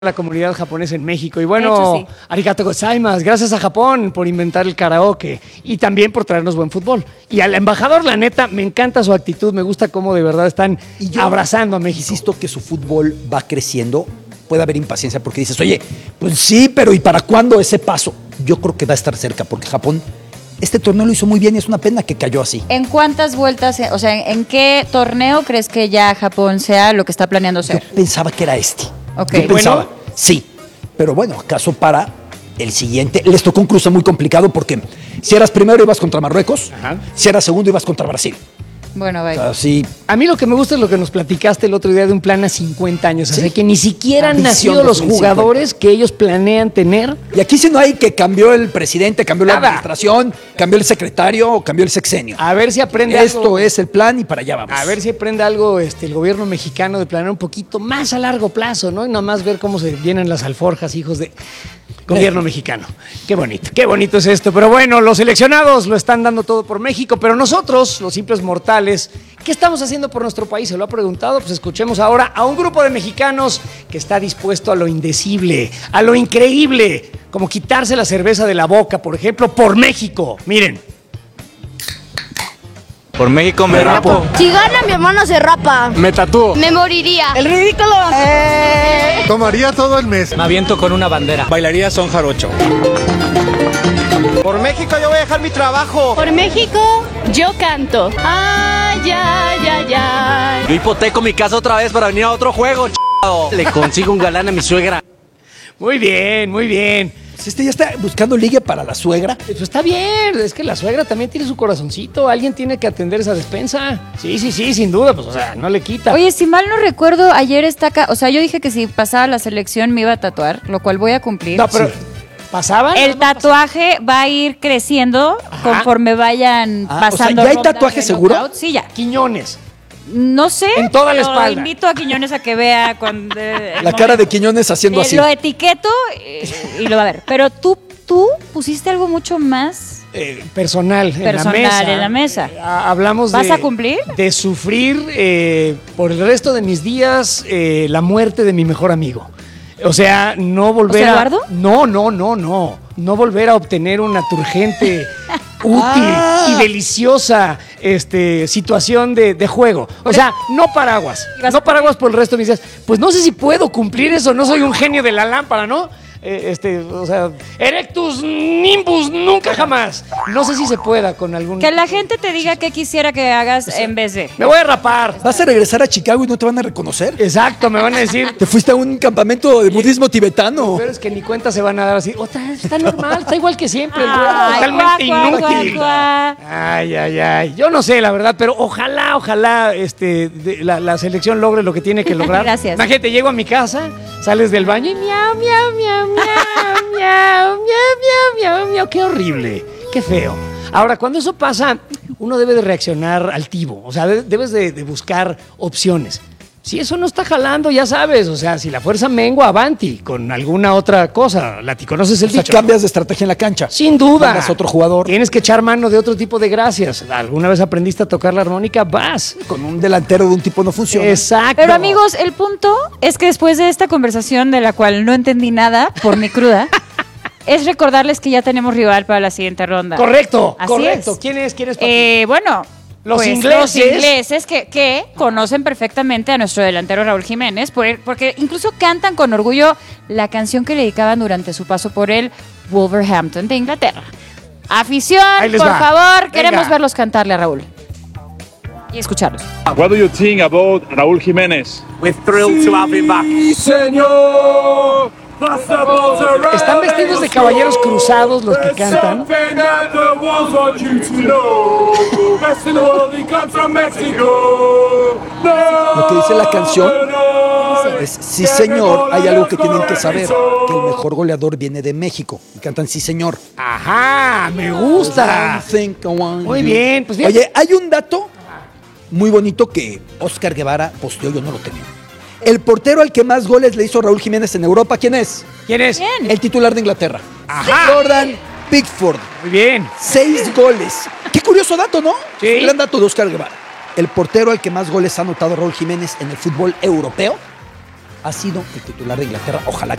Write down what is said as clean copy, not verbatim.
la comunidad japonesa en México. Y bueno, De hecho, sí. arigato gozaimasu, gracias a Japón por inventar el karaoke y también por traernos buen fútbol. Y al embajador, la neta, me encanta su actitud, me gusta cómo de verdad están abrazando a México. Insisto que su fútbol va creciendo, puede haber impaciencia porque dices, oye, pues sí, pero ¿y para cuándo ese paso? Yo creo que va a estar cerca porque Japón este torneo lo hizo muy bien y es una pena que cayó así. ¿En cuántas vueltas, o sea, en qué torneo crees que ya Japón sea lo que está planeando ser? Yo pensaba que era este. Ok. Yo pensaba, sí. Pero bueno, acaso para el siguiente. Les tocó un cruce muy complicado porque si eras primero ibas contra Marruecos, si eras segundo ibas contra Brasil. Bueno, vaya. Así. A mí lo que me gusta es lo que nos platicaste el otro día de un plan a 50 años. Así que ni siquiera han Visión nacido los 2050. jugadores que ellos planean tener. Y aquí sí no hay que cambió el presidente, cambió la administración, cambió el secretario o cambió el sexenio. A ver si aprende Esto algo. es el plan y para allá vamos. A ver si aprende algo el gobierno mexicano de planear un poquito más a largo plazo, ¿no? Y nada más ver cómo se vienen las alforjas, hijos de gobierno mexicano. Qué bonito es esto. Pero bueno, los seleccionados lo están dando todo por México, pero nosotros, los simples mortales, ¿qué estamos haciendo por nuestro país? ¿Se lo ha preguntado? Pues escuchemos ahora a un grupo de mexicanos que está dispuesto a lo indecible, a lo increíble, como quitarse la cerveza de la boca, por ejemplo, por México. Miren. Por México me rapo. Si gana, mi hermano se rapa. Me tatúo. Me moriría. ¡El ridículo! Tomaría todo el mes. Me aviento con una bandera. Bailaría son jarocho. Por México yo voy a dejar mi trabajo. Por México, yo canto. Ay, ay, ay, ay. Yo hipoteco mi casa otra vez para venir a otro juego, Le consigo un galán a mi suegra. Muy bien, muy bien. Pues ya está buscando ligue para la suegra. Pues está bien, es que la suegra también tiene su corazoncito, alguien tiene que atender esa despensa. Sí, sin duda, pues o sea, no le quita. Oye, si mal no recuerdo, ayer está acá, o sea, yo dije que si pasaba la selección me iba a tatuar, lo cual voy a cumplir. No, pero ¿pasaba? El tatuaje va a ir creciendo conforme vayan pasando. o sea, ¿ya hay rondas tatuaje de seguro? knockout. Sí, ya. Quiñones. No sé. En toda la pero espalda. Invito a Quiñones a que vea cuando La cara de Quiñones haciendo así. Lo etiqueto y lo va a ver. Pero tú pusiste algo mucho más Personal personal en la mesa. Hablamos ¿Vas de... a cumplir? De sufrir por el resto de mis días la muerte de mi mejor amigo. O sea, no volver ¿José a... Eduardo? No. No volver a obtener una turgente, útil y deliciosa situación de juego. O sea, no paraguas. No paraguas por el resto de mis días. Pues no sé si puedo cumplir eso. No soy un genio de la lámpara, ¿no? O sea, Erectus Nimbus nunca jamás. No sé si se pueda con algún... Que la gente te diga qué quisiera que hagas en vez de... Me voy a rapar. ¿Vas a regresar a Chicago y no te van a reconocer? Exacto, me van a decir... Te fuiste a un campamento de budismo tibetano. Pero es que ni cuenta se van a dar así. Está normal, está igual que siempre. Ay, Totalmente guau, guau, inútil. guau, guau. Ay. Yo no sé, la verdad, pero ojalá la selección logre lo que tiene que lograr. Gracias. Imagínate, llego a mi casa, sales del baño y miau, miau, miau, miau, miau, miau, miau. Qué horrible, qué feo. Ahora, cuando eso pasa, uno debe de reaccionar altivo. O sea, debes de buscar opciones. Si eso no está jalando, ya sabes, o sea, si la fuerza mengua, avanti, con alguna otra cosa. ¿Conoces el O sea, dicho? cambias de estrategia en la cancha. Sin duda. Mandas a otro jugador. Tienes que echar mano de otro tipo de gracias. ¿Alguna vez aprendiste a tocar la armónica? Vas. Con un delantero de un tipo no funciona. Exacto. Pero amigos, el punto es que después de esta conversación de la cual no entendí nada por mi cruda, es recordarles que ya tenemos rival para la siguiente ronda. Correcto, Así correcto. es. ¿Quién es Pati? Bueno, Los pues, ingleses. Los ingleses que conocen perfectamente a nuestro delantero Raúl Jiménez, porque incluso cantan con orgullo la canción que le dedicaban durante su paso por el Wolverhampton de Inglaterra. Afición, Ahí les por va. favor, Venga. queremos verlos cantarle a Raúl. Y escucharlos. What do you think about Raúl Jiménez? We're thrilled to have him back. ¿Están vestidos de caballeros cruzados los que cantan? Lo que dice la canción es, sí señor, hay algo que tienen que saber, que el mejor goleador viene de México. Y cantan sí señor. Ajá, me gusta. Muy bien, pues bien. Oye, hay un dato muy bonito que Oscar Guevara posteó, yo no lo tenía. El portero al que más goles le hizo Raúl Jiménez en Europa, ¿quién es? ¿Quién es? El titular de Inglaterra. Ajá. Jordan Pickford. Muy bien. 6 goles. Qué curioso dato, ¿no? Sí. Gran dato de Oscar Guevara. El portero al que más goles ha anotado Raúl Jiménez en el fútbol europeo ha sido el titular de Inglaterra. Ojalá